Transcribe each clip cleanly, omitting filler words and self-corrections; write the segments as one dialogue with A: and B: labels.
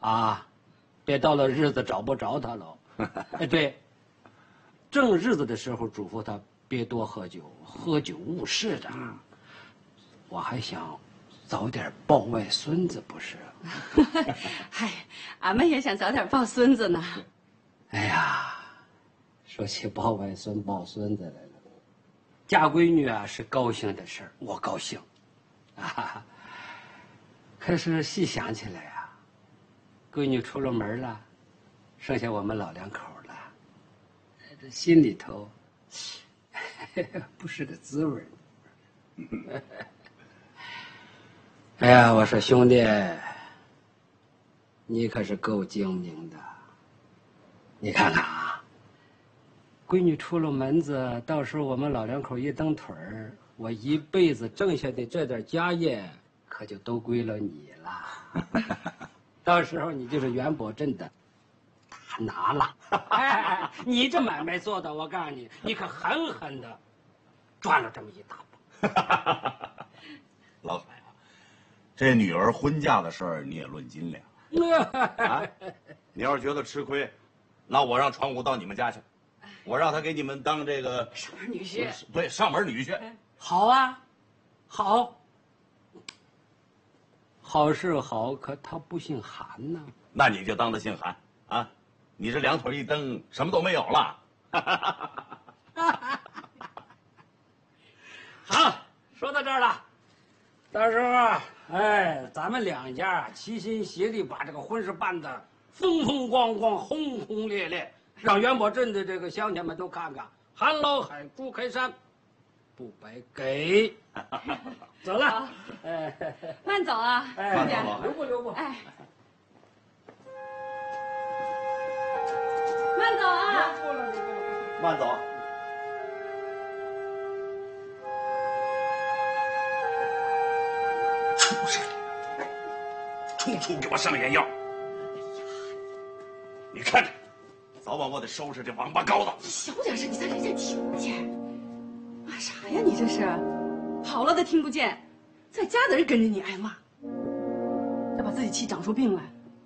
A: 啊，别到了日子找不着他喽。哎，对，正日子的时候嘱咐他别多喝酒，喝酒误事的。我还想早点抱外孙子，不是？
B: 嗨，俺们也想早点抱孙子呢。
A: 哎呀，说起抱外孙、抱孙子来了，嫁闺女啊是高兴的事儿，我高兴，啊。可是细想起来呀，闺女出了门了，剩下我们老两口了，这心里头不是个滋味。哎呀，我说兄弟，你可是够精明的。你看看啊，闺女出了门子，到时候我们老两口一蹬腿儿，我一辈子挣下的这点家业，可就都归了你了。到时候你就是元宝镇的大拿了。哎，你这买卖做的，我告诉你，你可狠狠的赚了这么一大把。
C: 老海啊，这女儿婚嫁的事儿你也论斤两啊！你要是觉得吃亏，那我让传武到你们家去，我让他给你们当这个
B: 上门女婿。
C: 对，上门女婿。
A: 好啊，好。好是好，可他不姓韩呢。
C: 那你就当他姓韩啊！你这两腿一蹬，什么都没有了。
A: 好，说到这儿了，到时候啊，哎，咱们两家齐心协力把这个婚事办得风风光光、轰轰烈烈，让元宝镇的这个乡亲们都看看韩老海、朱开山不白给。走了，哎，
B: 慢走啊，
C: 慢走啊，
A: 留步留步。
B: 哎，慢走啊，
C: 慢走。畜生，处处给我上眼药！你看着，早晚我得收拾这王八羔子。
B: 小点声，你让人家听不见。骂啥呀？你这是？好了的听不见，在家的人跟着你挨骂，要把自己气长出病来。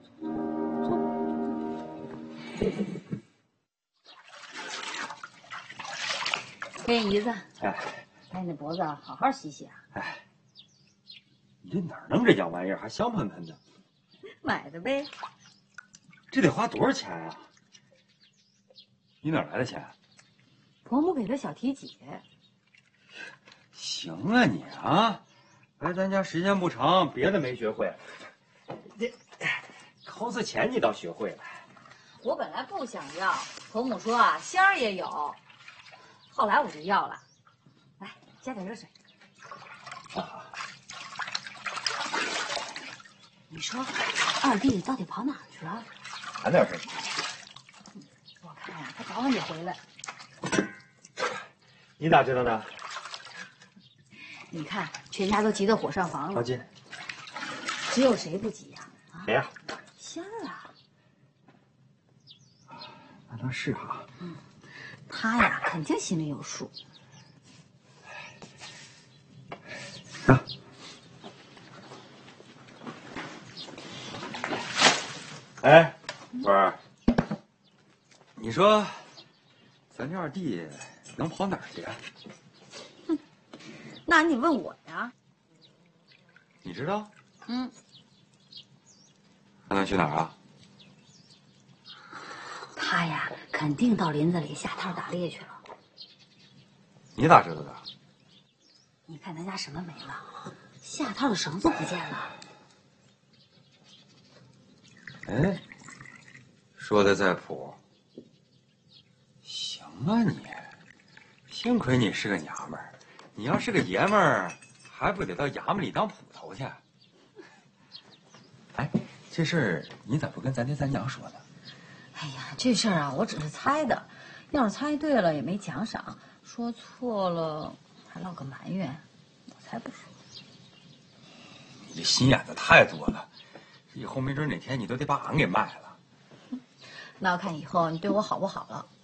D: 黑姨子，
E: 哎，
D: 把你的脖子好好洗洗啊！
E: 哎，你这哪儿弄这样玩意儿，还香喷喷的？
D: 买的呗。
E: 这得花多少钱啊？你哪儿来的钱？
D: 婆母给的小提姐。
E: 行啊你啊，来咱家时间不长，别的没学会，这 cos 钱你倒学会了。
D: 我本来不想要，婆母说啊，仙儿也有，后来我就要了。来，加点热水。你说二弟到底跑哪儿去了？
E: 谈点事。
D: 我看呀，他早晚得回来。
E: 你咋知道的？
D: 你看，全家都急得火上房了。
E: 老金，
D: 只有谁不急呀？啊？
E: 谁呀？
D: 仙儿啊。
E: 那倒是哈。
D: 他呀，肯定心里有数。
E: 啊。哎，文儿，你说，咱这二弟能跑哪儿去啊？
D: 那你问我呀？
E: 你知道？他能去哪儿啊？
D: 他呀，肯定到林子里下套打猎去了。
E: 你咋知道的？
D: 你看咱家什么没了？下套的绳子不见了。
E: 哎，说的在谱。行啊你，幸亏你是个娘们儿，你要是个爷们儿，还不得到衙门里当捕头去？哎，这事儿你咋不跟咱爹咱娘说呢？
D: 哎呀，这事儿啊，我只是猜的，要是猜对了也没奖赏，说错了还落个埋怨，我才不说。
E: 你这心眼子太多了，以后没准哪天你都得把俺给卖了。
D: 那要看以后你对我好不好了。